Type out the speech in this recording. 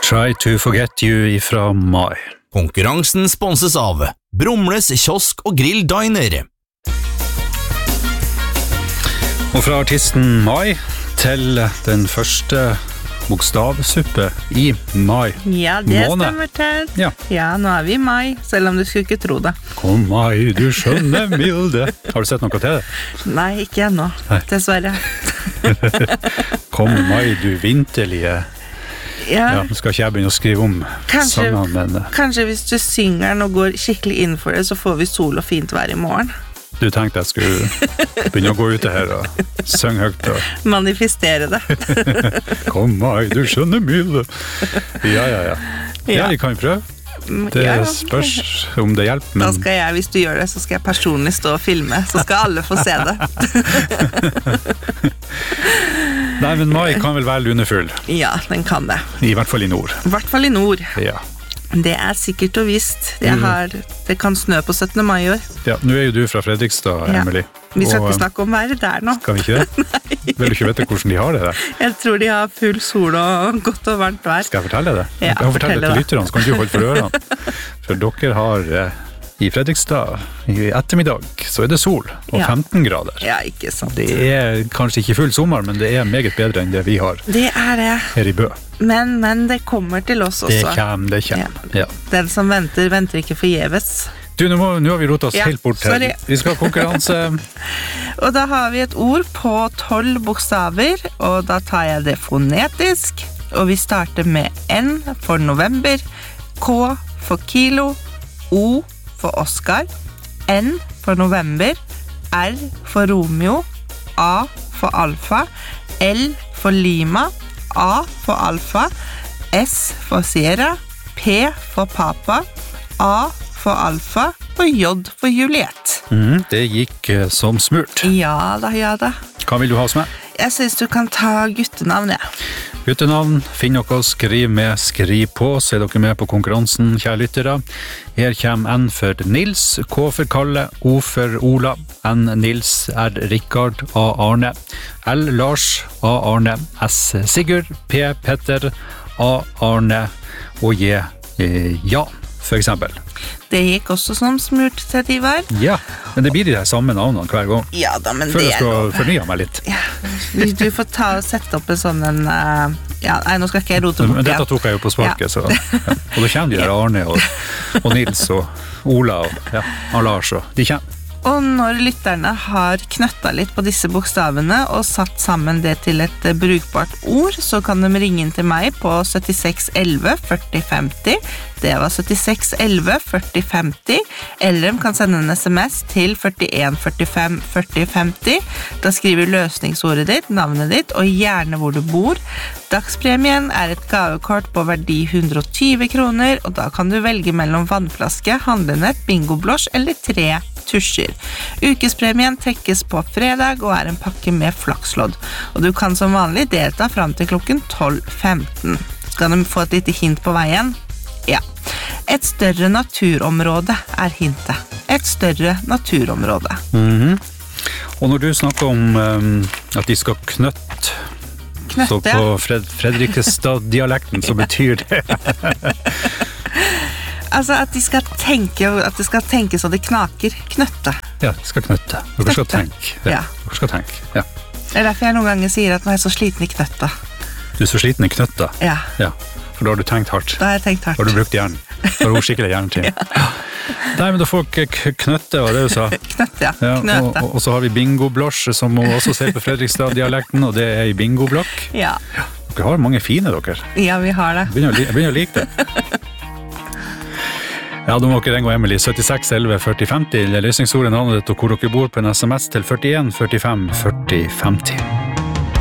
Try to forget you ifra Mai. Konkurransen sponses av Brumles kiosk og grill diner. Og fra artisten Mai til den første bokstavsuppe I mai. Ja, det måned. stemmer til. Ja. Ja, nå vi I mai, selv om du skulle ikke tro det. Kom Mai, du skjønne milde. Har du sett noe til det? Nei, ikke ennå, Nei. dessverre. Kom Mai, du vinterlige. Ja, nå skal ikke jeg begynne å skrive om sangene, men Kanskje hvis du synger den og går skikkelig inn for det, så får vi sol og fint vær I morgen. du tenkte jeg skulle begynne å gå ute her og synge høyt og Manifestere det. kom Mai, du skjønne milde. Ja, vi kan jo prøve. Det Ja, spørs om det hjelper, Da men skal jeg, hvis du gjør det, så skal jeg personlig stå og filme, så skal alle få se det. Nei, men Mai kan vel være lunefull, Ja, den kan det. I hvert fall I nord. I hvert fall I nord. Ja. Det sikkert og visst. Det kan snø på 17. mai I år. Ja, nå jo du fra Fredrikstad, Ja. Emily. Vi skal Og, ikke snakke om været der nå. Skal vi ikke det? Vil du ikke vite hvordan de har det der? Jeg tror de har full sol og godt og varmt vær. Skal jeg fortelle det? Ja, jeg kan fortelle det til fortell det. lytterne, så kan du holde for ørene. For dere har I Fredrikstad I ettermiddag, så det sol og Ja. 15 grader. Ja, ikke sant. Det kanskje ikke full sommer, men det meget bedre enn det vi har Det det. her I Bø. Men det kommer til oss Det også. kommer. Ja. Den som venter, venter ikke forgjeves. Du, nå har vi rotet oss Ja, helt bort her. sorry. Vi skal ha konkurranse. Og da har vi et ord på 12 bokstaver, og da tar jeg det fonetisk. Og vi starter med N for november, K for kilo, O for Oscar, N for november, R for Romeo, A for alfa, L for Lima, A for alfa, S for Sierra, P for papa, A for alfa og J for Juliet. Det gikk som smurt. Ja da. Hva vil du ha hos meg? Jeg synes du kan ta guttenavn, ja. Guttenavn, finn noe, skriv med, skriv på, så dere med på konkurransen, kjære lyttere. Her kommer N for Nils, K for Kalle, O for Ola, N Nils, R Rikard, A Arne, L Lars, A Arne, S Sigurd, P Petter, A Arne og J Jan, for eksempel. Det gikk også som smurt til Ivar. Ja, men det blir de samme navnene hver gang. Ja da, men Før det jeg skal lov. fornye meg litt. Ja, du får ta og sette opp en sånn en... nei, nå skal ikke jeg rote Men bort dette igjen. tok jeg jo på sparket, så. Ja. Og da kommer de der Arne og Nils og Ola og Lars, og de kommer. Og når lytterne har knøttet litt på disse bokstavene og satt sammen det til et brukbart ord, så kan de ringe inn til meg på 76 11 40 50. Det var 76 11 40 50. Eller de kan sende en sms til 41 45 40 50. Da skriver du løsningsordet ditt, navnet ditt og gjerne hvor du bor. Dagspremien et gavekort på verdi 120 kroner, og da kan du velge mellom vannflaske, handlenett, bingoblås eller 3 tusjer. Ukespremien trekkes på fredag og en pakke med flakslodd. Og du kan som vanlig delta frem til klokken 12:15. Skal du få et lite hint på veien? Ja. Et større naturområde hintet. Et større naturområde. Og når du snakker om at de skal knøtte, så Knøtte, på Fredrikstad-dialekten så betyr det altså at de skal tenke, at det skal tenke så det knaker. Knøtte. Ja, de skal knøtte. Dere skal Knøtte. tenke. Ja. Dere skal tenke. Ja. Det derfor jeg noen ganger sier at nå jeg så sliten I knøtta. Du så sliten I knøtta. Ja, Ja. For da har du tenkt hardt. da har jeg tenkt Da har du hardt. brukt hjernen. Da har du skikkelig hjernen til. Ja. Nei, men da får dere knøtte, var det du sa. Knøtte, ja. Ja, Knøte. og så har vi bingoblås, som må også se på Fredrikstad-dialekten, og det I bingoblokk. Ja. Dere har mange fine, dere. Ja, vi har det. Jeg begynner å like det. Ja, da må dere ringe Emily 76 11 40 50, eller løsningsordet navnet ditt og hvor dere bor på en sms til 41 45 40 50.